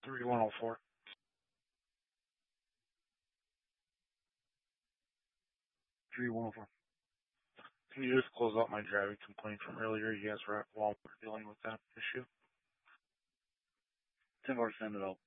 3104. Can you just close out my driving complaint from earlier? You guys were at Walmart dealing with that issue. 10-4, send it out.